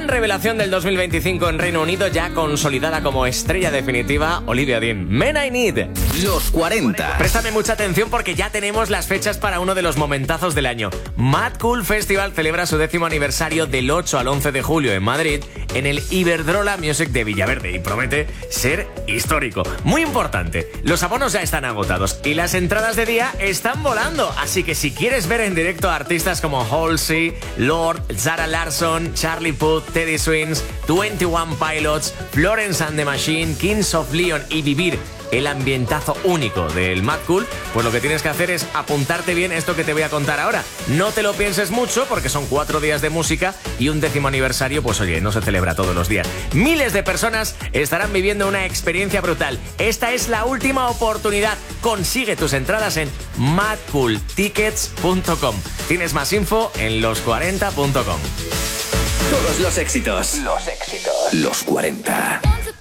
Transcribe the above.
gran revelación del 2025 en Reino Unido, ya consolidada como estrella definitiva, Olivia Dean. Men I Need. Los 40. Préstame mucha atención porque ya tenemos las fechas para uno de los momentazos del año. Mad Cool Festival celebra su 10º aniversario del 8 al 11 de julio en Madrid, en el Iberdrola Music de Villaverde, y promete ser histórico. Muy importante, los abonos ya están agotados y las entradas de día están volando, así que si quieres ver en directo a artistas como Halsey, Lord, Zara Larsson, Charlie Puth, Teddy Swims, 21 Pilots, Florence and the Machine, Kings of Leon y vivir el ambientazo único del Mad Cool, pues lo que tienes que hacer es apuntarte bien esto que te voy a contar ahora. No te lo pienses mucho porque son 4 días de música y un 10º aniversario, pues oye, no se celebra todos los días. Miles de personas estarán viviendo una experiencia brutal. Esta es la última oportunidad. Consigue tus entradas en madcooltickets.com. Tienes más info en los40.com. Todos los éxitos. Los 40.